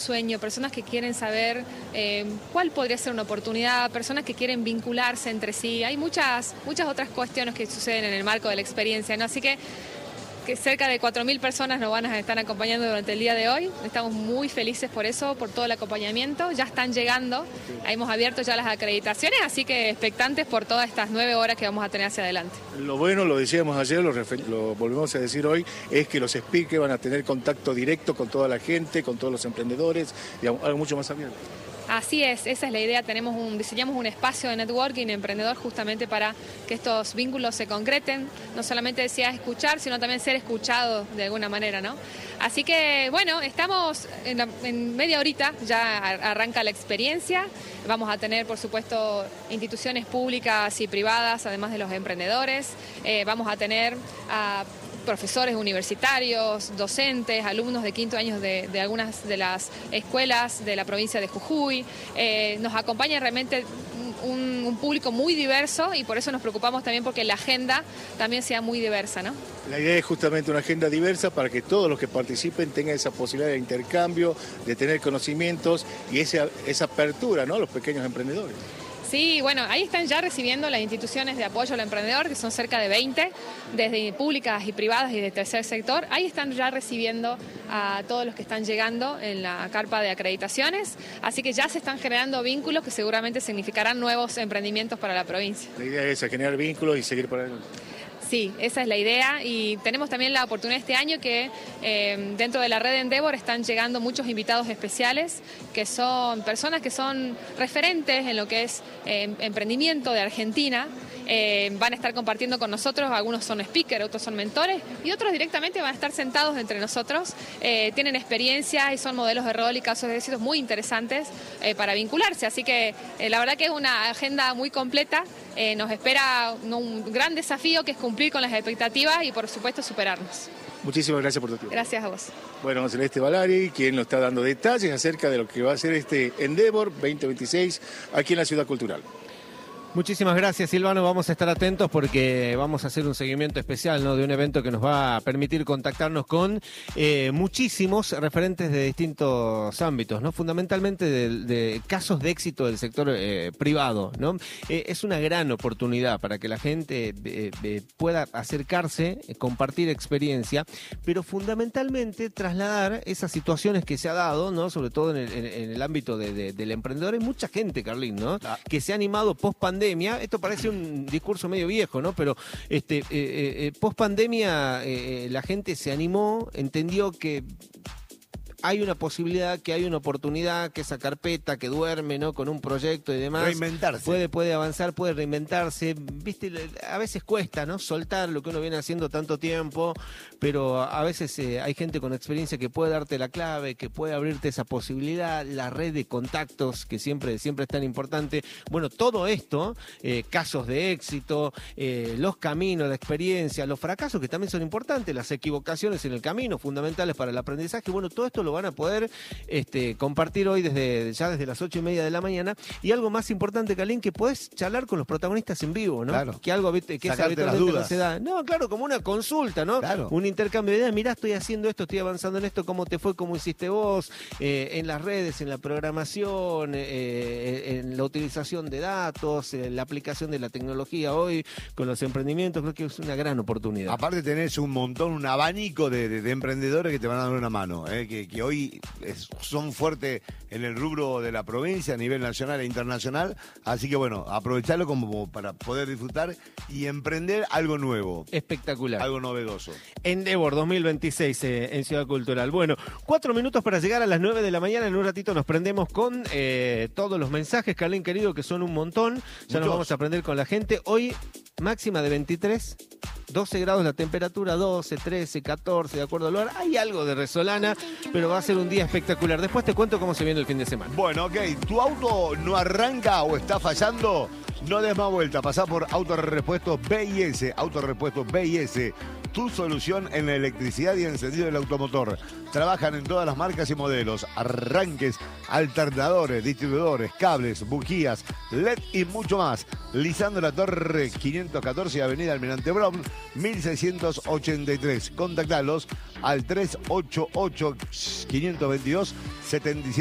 sueño, personas que quieren saber cuál podría ser una oportunidad, personas que quieren vincularse entre sí. Hay muchas otras cuestiones que suceden en el marco de la experiencia, ¿no? Así que cerca de 4.000 personas nos van a estar acompañando durante el día de hoy. Estamos muy felices por eso, por todo el acompañamiento. Ya están llegando, hemos abierto ya las acreditaciones, así que expectantes por todas estas 9 horas que vamos a tener hacia adelante. Lo bueno, lo decíamos ayer, lo volvemos a decir hoy, es que los speakers van a tener contacto directo con toda la gente, con todos los emprendedores, y algo mucho más abierto. Así es, esa es la idea. Diseñamos un espacio de networking emprendedor justamente para que estos vínculos se concreten. No solamente decía escuchar, sino también ser escuchado de alguna manera, ¿no? Así que, bueno, estamos en media horita, ya arranca la experiencia. Vamos a tener, por supuesto, instituciones públicas y privadas, además de los emprendedores. Vamos a tener a profesores universitarios, docentes, alumnos de quinto año de algunas de las escuelas de la provincia de Jujuy. Nos acompaña realmente un público muy diverso y por eso nos preocupamos también porque la agenda también sea muy diversa, ¿no? La idea es justamente una agenda diversa para que todos los que participen tengan esa posibilidad de intercambio, de tener conocimientos y esa apertura, ¿no?, a los pequeños emprendedores. Sí, bueno, ahí están ya recibiendo las instituciones de apoyo al emprendedor, que son cerca de 20, desde públicas y privadas y de tercer sector. Ahí están ya recibiendo a todos los que están llegando en la carpa de acreditaciones, así que ya se están generando vínculos que seguramente significarán nuevos emprendimientos para la provincia. La idea es esa, generar vínculos y seguir por adelante. Sí, esa es la idea y tenemos también la oportunidad este año que dentro de la red Endeavor están llegando muchos invitados especiales que son personas que son referentes en lo que es emprendimiento de Argentina. Van a estar compartiendo con nosotros, algunos son speakers, otros son mentores y otros directamente van a estar sentados entre nosotros. Tienen experiencia y son modelos de rol y casos de éxito muy interesantes para vincularse, así que la verdad que es una agenda muy completa. Nos espera un gran desafío que es cumplir con las expectativas y por supuesto superarnos. Muchísimas gracias por tu tiempo. Gracias a vos. Bueno, Celeste Valari, quien nos está dando detalles acerca de lo que va a ser este Endeavor 2026 aquí en la Ciudad Cultural. Muchísimas gracias, Silvano. Vamos a estar atentos porque vamos a hacer un seguimiento especial, ¿no?, de un evento que nos va a permitir contactarnos con muchísimos referentes de distintos ámbitos, ¿no? Fundamentalmente de casos de éxito del sector privado, ¿no? Es una gran oportunidad para que la gente pueda acercarse, compartir experiencia, pero fundamentalmente trasladar esas situaciones que se ha dado, ¿no?, sobre todo en el ámbito del emprendedor. Hay mucha gente, Carlín, ¿no?, que se ha animado post-pandemia. Esto parece un discurso medio viejo, ¿no? Pero post-pandemia la gente se animó, entendió que hay una posibilidad, que hay una oportunidad, que esa carpeta que duerme, ¿no?, con un proyecto y demás. Reinventarse. Puede avanzar, puede reinventarse. Viste, a veces cuesta, ¿no?, soltar lo que uno viene haciendo tanto tiempo, pero a veces hay gente con experiencia que puede darte la clave, que puede abrirte esa posibilidad, la red de contactos, que siempre es tan importante. Bueno, todo esto, casos de éxito, los caminos, la experiencia, los fracasos, que también son importantes, las equivocaciones en el camino, fundamentales para el aprendizaje. Bueno, todo esto lo van a poder compartir hoy desde las 8:30 de la mañana. Y algo más importante, Carlín, que podés charlar con los protagonistas en vivo, ¿no? Claro. Que algo que es habitualmente no se da. No, claro, como una consulta, ¿no? Claro. Un intercambio de ideas. Mirá, estoy haciendo esto, estoy avanzando en esto, ¿cómo te fue? ¿Cómo hiciste vos? En las redes, en la programación, en la utilización de datos, en la aplicación de la tecnología hoy con los emprendimientos. Creo que es una gran oportunidad. Aparte tenés un abanico de emprendedores que te van a dar una mano, que hoy son fuertes en el rubro de la provincia a nivel nacional e internacional, así que bueno, aprovecharlo como para poder disfrutar y emprender algo nuevo. Espectacular. Algo novedoso. Endeavor 2026 en Ciudad Cultural. Bueno, 4 minutos para llegar a las 9 de la mañana. En un ratito nos prendemos con todos los mensajes, Carlín querido, que son un montón. Ya nos vamos a aprender con la gente. Hoy máxima de 23, 12 grados la temperatura, 12, 13, 14, de acuerdo al lugar. Hay algo de resolana, pero va a ser un día espectacular. Después te cuento cómo se viene el fin de semana. Bueno, ok. ¿Tu auto no arranca o está fallando? No des más vuelta. Pasá por Autorepuestos BIS. Autorepuestos BIS. Tu solución en la electricidad y encendido del automotor. Trabajan en todas las marcas y modelos. Arranques, alternadores, distribuidores, cables, bujías, LED y mucho más. Lisandro La Torre, 514, Avenida Almirante Brown, 1683. Contactalos al 388-522-77.